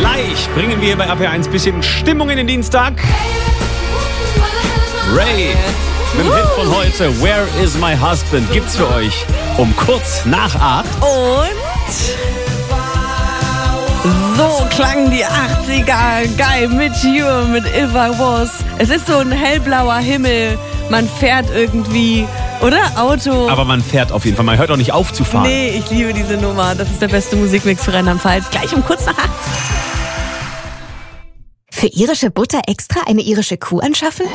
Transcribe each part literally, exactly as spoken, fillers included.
Gleich bringen wir bei R P R eins ein bisschen Stimmung in den Dienstag. Ray mit dem Hit von heute, Where is my husband, gibt's für euch um kurz nach acht. Und so klangen die achtziger, geil, mit You, mit If I Was. Es ist so ein hellblauer Himmel, man fährt irgendwie, oder? Auto. Aber man fährt auf jeden Fall, man hört auch nicht auf zu fahren. Nee, ich liebe diese Nummer, das ist der beste Musikmix für Rheinland-Pfalz. Gleich um kurz nach acht. Für irische Butter extra eine irische Kuh anschaffen?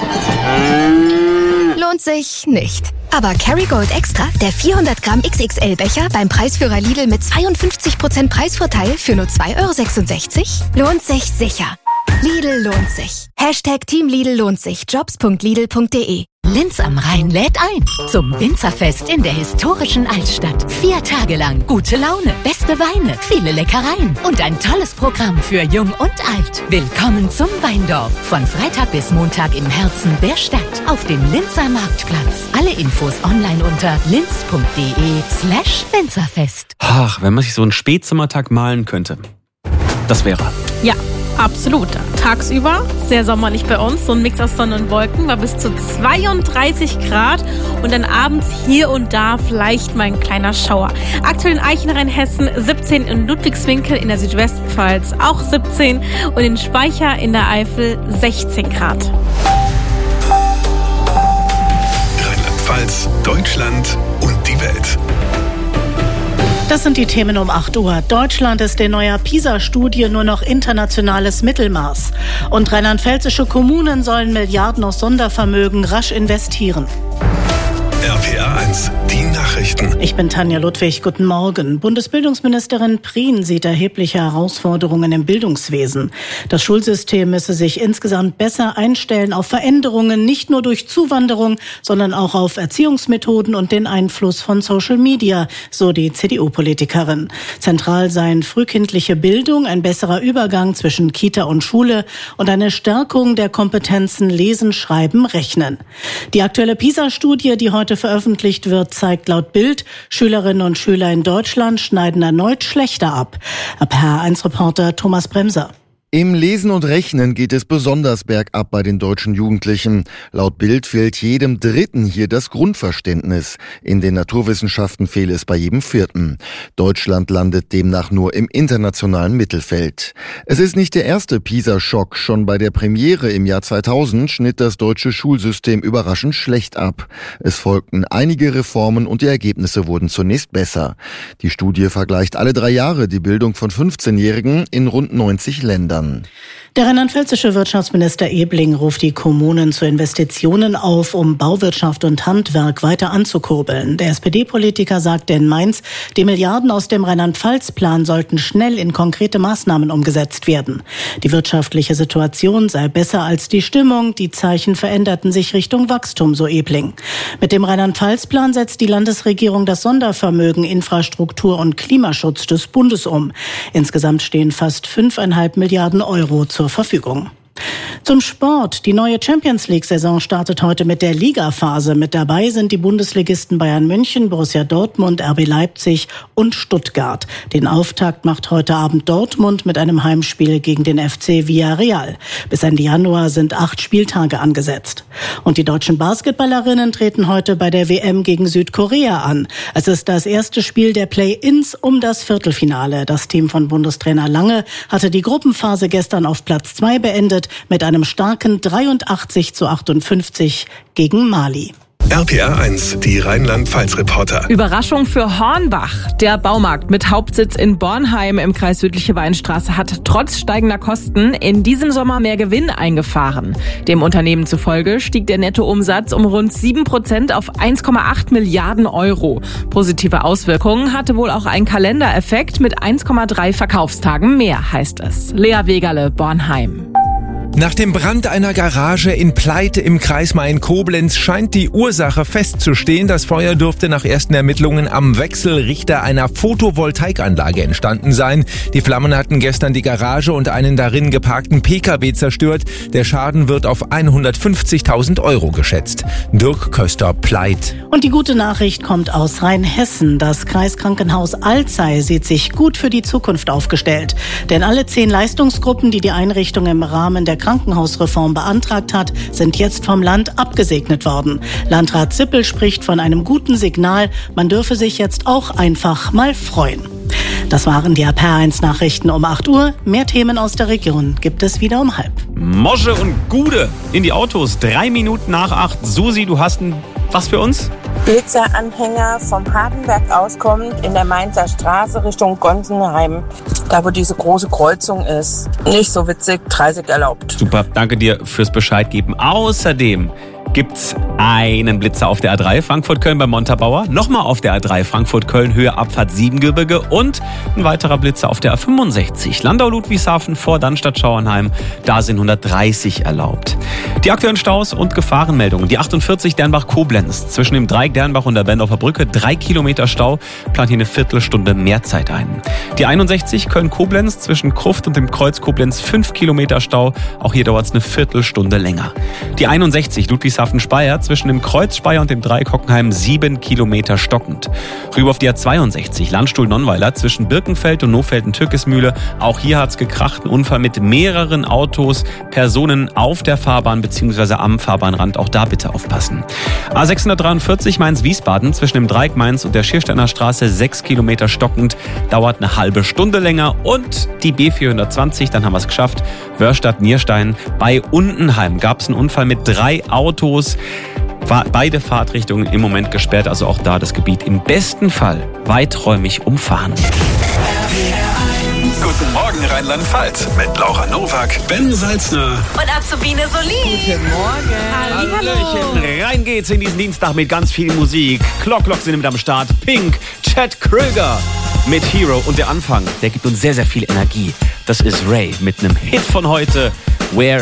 Lohnt sich nicht. Aber Kerrygold Extra, der vierhundert Gramm X X L-Becher beim Preisführer Lidl mit zweiundfünfzig Prozent Preisvorteil für nur zwei Euro sechsundsechzig, lohnt sich sicher. Lidl lohnt sich. Hashtag Team Lidl lohnt sich. Jobs punkt lidl punkt de. Linz am Rhein lädt ein zum Winzerfest in der historischen Altstadt. Vier Tage lang gute Laune, beste Weine, viele Leckereien und ein tolles Programm für Jung und Alt. Willkommen zum Weindorf. Von Freitag bis Montag im Herzen der Stadt auf dem Linzer Marktplatz. Alle Infos online unter linz punkt de slash Winzerfest. Ach, wenn man sich so einen Spätsommertag malen könnte. Das wäre. Ja. Absolut. Tagsüber sehr sommerlich bei uns, so ein Mix aus Sonne und Wolken, war bis zu zweiunddreißig Grad und dann abends hier und da vielleicht mal ein kleiner Schauer. Aktuell in Eichenrhein-Hessen siebzehn, in Ludwigswinkel in der Südwestpfalz auch siebzehn und in Speicher in der Eifel sechzehn Grad. Rheinland-Pfalz, Deutschland und die Welt. Das sind die Themen um acht Uhr. Deutschland ist in neuer PISA-Studie nur noch internationales Mittelmaß. Und rheinland-pfälzische Kommunen sollen Milliarden aus Sondervermögen rasch investieren. R P R eins, die Nachrichten. Ich bin Tanja Ludwig, guten Morgen. Bundesbildungsministerin Prien sieht erhebliche Herausforderungen im Bildungswesen. Das Schulsystem müsse sich insgesamt besser einstellen auf Veränderungen, nicht nur durch Zuwanderung, sondern auch auf Erziehungsmethoden und den Einfluss von Social Media, so die C D U-Politikerin. Zentral seien frühkindliche Bildung, ein besserer Übergang zwischen Kita und Schule und eine Stärkung der Kompetenzen Lesen, Schreiben, Rechnen. Die aktuelle PISA-Studie, die heute veröffentlicht wird, zeigt laut Bild, Schülerinnen und Schüler in Deutschland schneiden erneut schlechter ab. R P R eins Reporter Thomas Bremser. Im Lesen und Rechnen geht es besonders bergab bei den deutschen Jugendlichen. Laut Bild fehlt jedem Dritten hier das Grundverständnis. In den Naturwissenschaften fehle es bei jedem Vierten. Deutschland landet demnach nur im internationalen Mittelfeld. Es ist nicht der erste PISA-Schock. Schon bei der Premiere im Jahr zweitausend schnitt das deutsche Schulsystem überraschend schlecht ab. Es folgten einige Reformen und die Ergebnisse wurden zunächst besser. Die Studie vergleicht alle drei Jahre die Bildung von fünfzehnjährigen in rund neunzig Ländern. Der rheinland-pfälzische Wirtschaftsminister Ebling ruft die Kommunen zu Investitionen auf, um Bauwirtschaft und Handwerk weiter anzukurbeln. Der S P D-Politiker sagte in Mainz, die Milliarden aus dem Rheinland-Pfalz-Plan sollten schnell in konkrete Maßnahmen umgesetzt werden. Die wirtschaftliche Situation sei besser als die Stimmung, die Zeichen veränderten sich Richtung Wachstum, so Ebling. Mit dem Rheinland-Pfalz-Plan setzt die Landesregierung das Sondervermögen Infrastruktur und Klimaschutz des Bundes um. Insgesamt stehen fast fünfeinhalb Milliarden Euro zur Verfügung. Zum Sport. Die neue Champions-League-Saison startet heute mit der Ligaphase. Mit dabei sind die Bundesligisten Bayern München, Borussia Dortmund, R B Leipzig und Stuttgart. Den Auftakt macht heute Abend Dortmund mit einem Heimspiel gegen den F C Villarreal. Bis Ende Januar sind acht Spieltage angesetzt. Und die deutschen Basketballerinnen treten heute bei der W M gegen Südkorea an. Es ist das erste Spiel der Play-ins um das Viertelfinale. Das Team von Bundestrainer Lange hatte die Gruppenphase gestern auf Platz zwei beendet mit einem starken dreiundachtzig zu achtundfünfzig gegen Mali. R P R eins, die Rheinland-Pfalz-Reporter. Überraschung für Hornbach. Der Baumarkt mit Hauptsitz in Bornheim im Kreis Südliche Weinstraße hat trotz steigender Kosten in diesem Sommer mehr Gewinn eingefahren. Dem Unternehmen zufolge stieg der Nettoumsatz um rund sieben Prozent auf eins Komma acht Milliarden Euro. Positive Auswirkungen hatte wohl auch ein Kalendereffekt mit eins Komma drei Verkaufstagen mehr, heißt es. Lea Wegerle, Bornheim. Nach dem Brand einer Garage in Pleite im Kreis Main-Koblenz scheint die Ursache festzustehen. Das Feuer dürfte nach ersten Ermittlungen am Wechselrichter einer Photovoltaikanlage entstanden sein. Die Flammen hatten gestern die Garage und einen darin geparkten Pkw zerstört. Der Schaden wird auf hundertfünfzigtausend Euro geschätzt. Dirk Köster, Pleit. Und die gute Nachricht kommt aus Rheinhessen. Das Kreiskrankenhaus Alzey sieht sich gut für die Zukunft aufgestellt. Denn alle zehn Leistungsgruppen, die die Einrichtung im Rahmen der Krankenhausreform beantragt hat, sind jetzt vom Land abgesegnet worden. Landrat Zippel spricht von einem guten Signal. Man dürfe sich jetzt auch einfach mal freuen. Das waren die R P R eins Nachrichten um acht Uhr. Mehr Themen aus der Region gibt es wieder um halb. Mosche und Gude in die Autos. Drei Minuten nach acht. Susi, du hast ein was für uns? Blitzeranhänger vom Hardenberg auskommt in der Mainzer Straße Richtung Gonsenheim. Da, wo diese große Kreuzung ist. Nicht so witzig, dreißig erlaubt. Super, danke dir fürs Bescheid geben. Außerdem gibt's einen Blitzer auf der A drei Frankfurt-Köln bei Montabaur, nochmal auf der A drei Frankfurt-Köln Höhe Abfahrt Siebengebirge und ein weiterer Blitzer auf der A fünfundsechzig Landau-Ludwigshafen vor Dannstatt-Schauernheim. Da sind hundertdreißig erlaubt. Die aktuellen Staus und Gefahrenmeldungen. Die achtundvierzig Dernbach-Koblenz zwischen dem Dreieck Dernbach und der Bendorfer Brücke. Drei Kilometer Stau, plant hier eine Viertelstunde mehr Zeit ein. Die einundsechzig Köln-Koblenz zwischen Kruft und dem Kreuz Koblenz. Fünf Kilometer Stau, auch hier dauert es eine Viertelstunde länger. Die einundsechzig Ludwigshafen-Speyer zwischen dem Kreuz Speyer und dem Dreieck Hockenheim. Sieben Kilometer stockend. Rüber auf die A zweiundsechzig Landstuhl-Nonnweiler zwischen Birkenfeld und Nofelden-Türkismühle. Auch hier hat's gekracht. Ein Unfall mit mehreren Autos, Personen auf der Fahrbahn bzw. am Fahrbahnrand. Auch da bitte aufpassen. A sechshundertdreiundvierzig Mainz-Wiesbaden zwischen dem Dreieck Mainz und der Schiersteiner Straße. Sechs Kilometer stockend. Dauert eine halbe Stunde länger. Und die B vierhundertzwanzig, dann haben wir es geschafft. Wörstadt-Nierstein. Bei Undenheim gab es einen Unfall mit drei Autos. Beide Fahrtrichtungen im Moment gesperrt, also auch da das Gebiet im besten Fall weiträumig umfahren. Guten Morgen Rheinland-Pfalz mit Laura Nowak, Ben Salzner und Azubine Solin. Guten Morgen. Hallöchen. Rein geht's in diesen Dienstag mit ganz viel Musik. Clock Clock sind mit am Start. Pink, Chad Kröger mit Hero. Und der Anfang, der gibt uns sehr, sehr viel Energie. Das ist Ray mit einem Hit von heute. Where